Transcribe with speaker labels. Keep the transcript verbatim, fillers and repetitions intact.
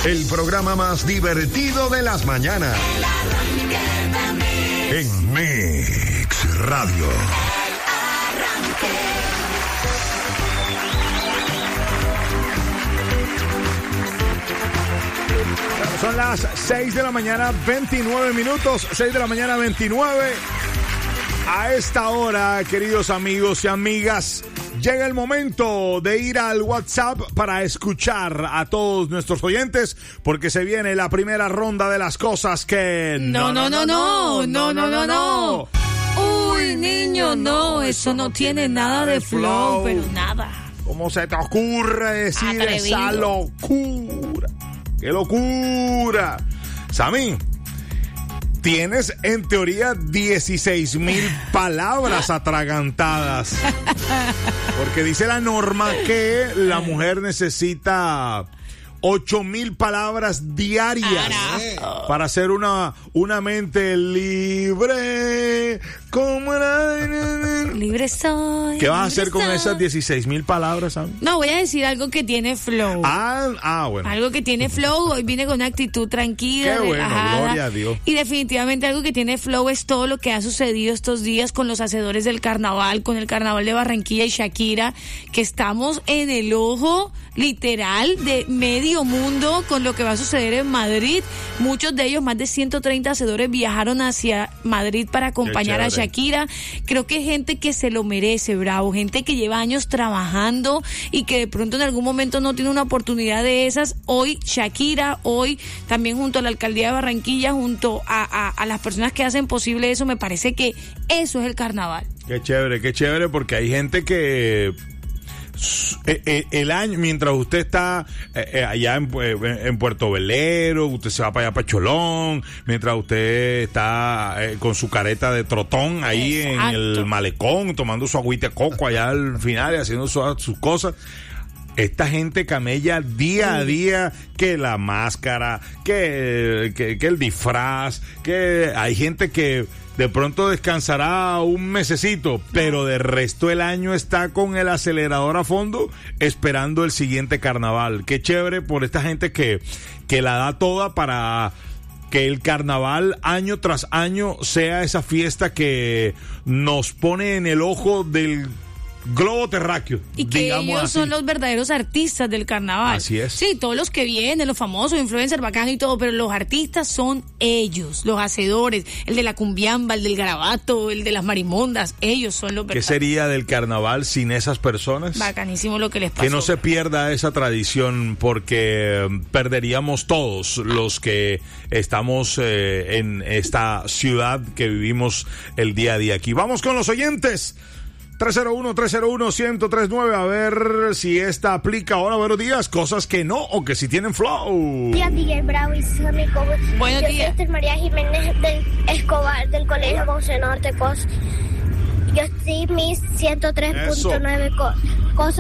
Speaker 1: El programa más divertido de las mañanas. En Mix Radio.
Speaker 2: Son las seis de la mañana, veintinueve minutos, seis de la mañana, veintinueve. A esta hora, queridos amigos y amigas, llega el momento de ir al WhatsApp para escuchar a todos nuestros oyentes, porque se viene la primera ronda de las cosas que...
Speaker 3: No, no, no, no, no, no, no, no. Uy, niño, no, eso no tiene nada de flow, pero nada.
Speaker 2: ¿Cómo se te ocurre decir
Speaker 3: Atrevido.
Speaker 2: esa locura? ¡Qué locura! Sammy, tienes en teoría dieciséis mil palabras atragantadas. Porque dice la norma que la mujer necesita ocho mil palabras diarias
Speaker 3: Carajo.
Speaker 2: para ser una, una mente libre. Como la...
Speaker 3: Libre soy.
Speaker 2: ¿Qué vas a
Speaker 3: libre
Speaker 2: hacer con
Speaker 3: soy.
Speaker 2: esas dieciséis mil palabras, Sammy?
Speaker 3: No, voy a decir algo que tiene flow.
Speaker 2: Ah, ah, bueno.
Speaker 3: Algo que tiene flow. Hoy vine con una actitud tranquila,
Speaker 2: Qué bueno,
Speaker 3: relajada.
Speaker 2: gloria a Dios.
Speaker 3: Y definitivamente algo que tiene flow es todo lo que ha sucedido estos días con los hacedores del carnaval, con el carnaval de Barranquilla y Shakira, que estamos en el ojo literal de medio mundo con lo que va a suceder en Madrid. Muchos de ellos, más de ciento treinta hacedores, viajaron hacia Madrid para acompañar a Shakira. Creo que gente que se lo merece, Bravo, gente que lleva años trabajando y que de pronto en algún momento no tiene una oportunidad de esas. Hoy Shakira, hoy también junto a la alcaldía de Barranquilla, junto a, a, a las personas que hacen posible eso, me parece que eso es el carnaval.
Speaker 2: Qué chévere, qué chévere, porque hay gente que eh, eh, el año, mientras usted está eh, eh, allá en, eh, en Puerto Velero, usted se va para allá para Cholón, mientras usted está eh, con su careta de trotón ahí
Speaker 3: Exacto.
Speaker 2: en el malecón, tomando su agüita de coco allá al final y haciendo su, sus cosas. Esta gente camella día a día que la máscara, que, que, que el disfraz, que hay gente que de pronto descansará un mesecito, pero de resto el año está con el acelerador a fondo esperando el siguiente carnaval. Qué chévere por esta gente que, que la da toda para que el carnaval año tras año sea esa fiesta que nos pone en el ojo del globo terráqueo.
Speaker 3: Y que
Speaker 2: digamos
Speaker 3: ellos
Speaker 2: así.
Speaker 3: son los verdaderos artistas del carnaval.
Speaker 2: Así es.
Speaker 3: Sí, todos los que vienen, los famosos, influencers, bacán y todo, pero los artistas son ellos, los hacedores, el de la cumbiamba, el del garabato, el de las marimondas, ellos son los
Speaker 2: ¿Qué
Speaker 3: verdaderos.
Speaker 2: sería del carnaval sin esas personas?
Speaker 3: Bacanísimo lo que les pasó.
Speaker 2: Que no se pierda esa tradición, porque eh, perderíamos todos los que estamos eh, en esta ciudad que vivimos el día a día aquí. Vamos con los oyentes. tres cero uno, tres cero uno, uno cero tres nueve, a ver si esta aplica ahora. Buenos días, cosas que no o que sí tienen flow.
Speaker 4: Buenos días, D J Bravo y sus amigos.
Speaker 3: Buenos
Speaker 4: Yo
Speaker 3: días.
Speaker 4: soy Esther María Jiménez del Escobar, del Colegio Monseñor Ortecos. Yo estoy mis ciento tres punto nueve co- cosas